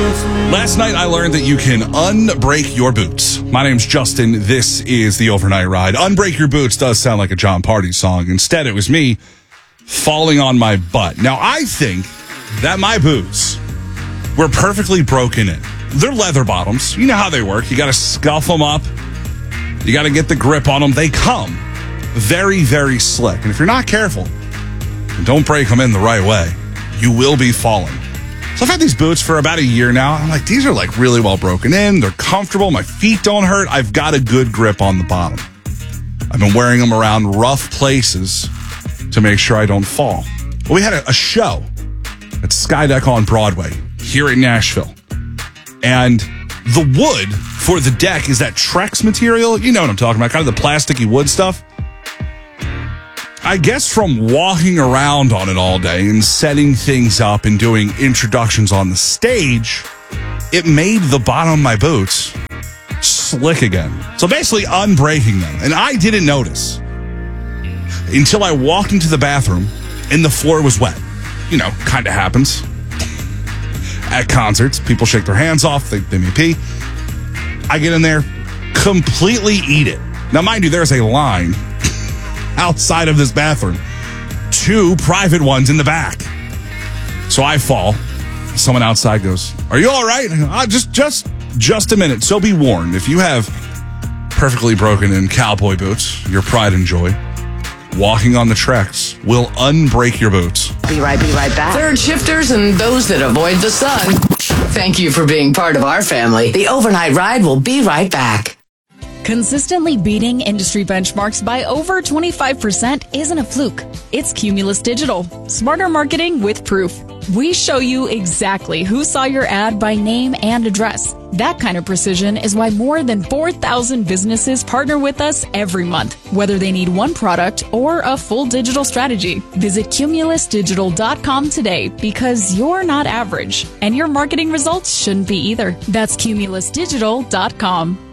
Last night I learned that you can unbreak your boots. My name's Justin. This is the Overnight Ride. Unbreak your boots does sound like a John Party song. Instead, it was me falling on my butt. Now, I think that my boots were perfectly broken in. They're leather bottoms. You know how they work. You got to scuff them up. You got to get the grip on them. They come very, very slick. And if you're not careful and don't break them in the right way, you will be falling. So I've had these boots for about a year now. I'm like, these are like really well broken in. They're comfortable. My feet don't hurt. I've got a good grip on the bottom. I've been wearing them around rough places to make sure I don't fall. Well, we had a show at Skydeck on Broadway here in Nashville. And the wood for the deck is that Trex material. You know what I'm talking about, kind of the plasticky wood stuff. I guess from walking around on it all day and setting things up and doing introductions on the stage, it made the bottom of my boots slick again. So basically unbreaking them. And I didn't notice until I walked into the bathroom and the floor was wet. You know, kind of happens. At concerts, people shake their hands off, they may pee. I get in there, completely eat it. Now, mind you, there's a line outside of this bathroom. 2 private ones in the back. So I fall. Someone outside goes, "Are you all right?" I go, just a minute. So be warned, if you have perfectly broken in cowboy boots, your pride and joy, walking on the Trex will unbreak your boots. Be right back. Third shifters and those that avoid the sun. Thank you for being part of our family. The Overnight Ride will be right back. Consistently beating industry benchmarks by over 25% isn't a fluke. It's Cumulus Digital. Smarter marketing with proof. We show you exactly who saw your ad by name and address. That kind of precision is why more than 4,000 businesses partner with us every month, whether they need one product or a full digital strategy. Visit cumulusdigital.com today because you're not average, and your marketing results shouldn't be either. That's cumulusdigital.com.